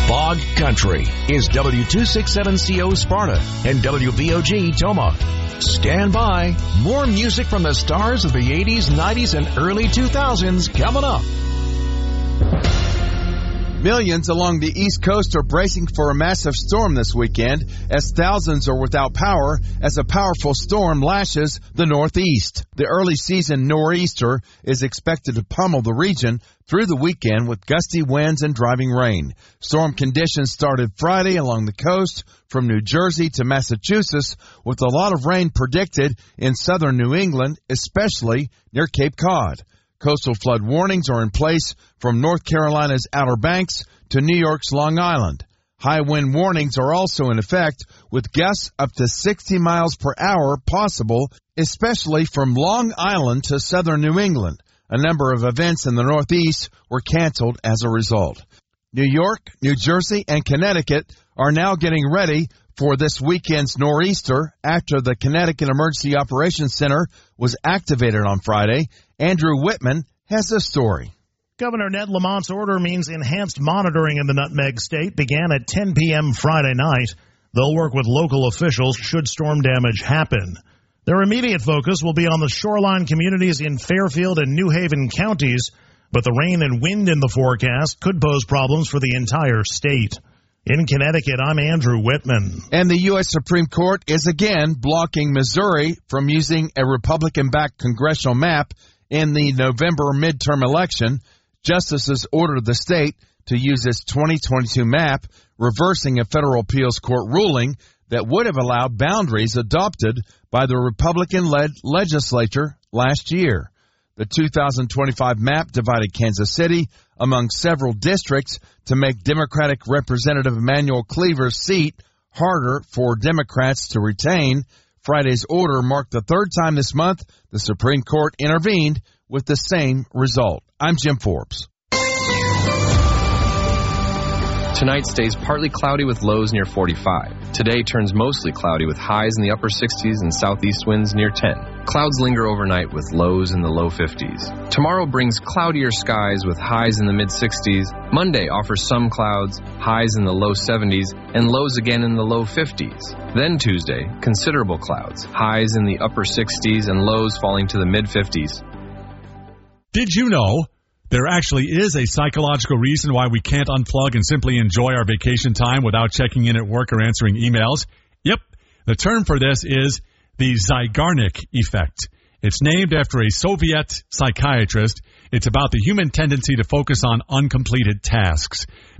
Fog Country is W267CO Sparta and WVOG Toma. Stand by. More music from the stars of the 80s, 90s, and early 2000s coming up. Millions along the East Coast are bracing for a massive storm this weekend as thousands are without power as a powerful storm lashes the Northeast. The early season nor'easter is expected to pummel the region through the weekend with gusty winds and driving rain. Storm conditions started Friday along the coast from New Jersey to Massachusetts, with a lot of rain predicted in southern New England, especially near Cape Cod. Coastal flood warnings are in place from North Carolina's Outer Banks to New York's Long Island. High wind warnings are also in effect, with gusts up to 60 miles per hour possible, especially from Long Island to southern New England. A number of events in the Northeast were canceled as a result. New York, New Jersey, and Connecticut are now getting ready for this weekend's nor'easter after the Connecticut Emergency Operations Center was activated on Friday. Andrew Whitman has the story. Governor Ned Lamont's order means enhanced monitoring in the Nutmeg State began at 10 p.m. Friday night. They'll work with local officials should storm damage happen. Their immediate focus will be on the shoreline communities in Fairfield and New Haven counties, but the rain and wind in the forecast could pose problems for the entire state. In Connecticut, I'm Andrew Whitman. And the U.S. Supreme Court is again blocking Missouri from using a Republican-backed congressional map in the November midterm election. Justices ordered the state to use its 2022 map, reversing a federal appeals court ruling that would have allowed boundaries adopted by the Republican-led legislature last year. The 2025 map divided Kansas City among several districts to make Democratic Representative Emanuel Cleaver's seat harder for Democrats to retain. Friday's order marked the third time this month the Supreme Court intervened with the same result. I'm Jim Forbes. Tonight stays partly cloudy with lows near 45. Today turns mostly cloudy with highs in the upper 60s and southeast winds near 10. Clouds linger overnight with lows in the low 50s. Tomorrow brings cloudier skies with highs in the mid-60s. Monday offers some clouds, highs in the low 70s, and lows again in the low 50s. Then Tuesday, considerable clouds, highs in the upper 60s and lows falling to the mid-50s. Did you know there actually is a psychological reason why we can't unplug and simply enjoy our vacation time without checking in at work or answering emails? Yep, the term for this is the Zeigarnik effect. It's named after a Soviet psychiatrist. It's about the human tendency to focus on uncompleted tasks.